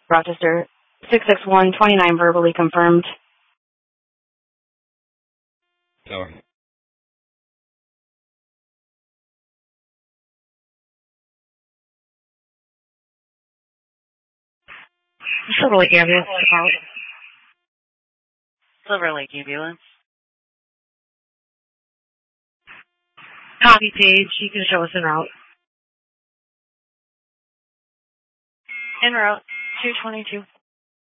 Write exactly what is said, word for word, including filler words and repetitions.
Rochester, six six one two nine verbally confirmed. Tower. Silver Lake Ambulance. Silver Lake Ambulance. Copy, Paige. You can show us en route. En route, two twenty-two.